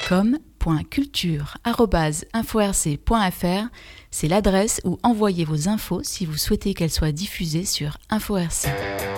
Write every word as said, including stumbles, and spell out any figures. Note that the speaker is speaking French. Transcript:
com point culture arobase info r c point f r, c'est l'adresse où envoyer vos infos si vous souhaitez qu'elles soient diffusées sur Info R C.